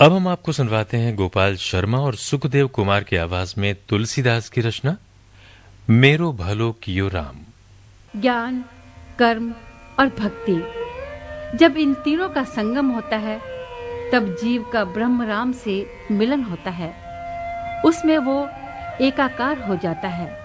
अब हम आपको सुनवाते हैं गोपाल शर्मा और सुखदेव कुमार की आवाज में तुलसीदास की रचना मेरो भलो कियो राम। ज्ञान, कर्म और भक्ति, जब इन तीनों का संगम होता है तब जीव का ब्रह्म राम से मिलन होता है। उसमें वो एकाकार हो जाता है।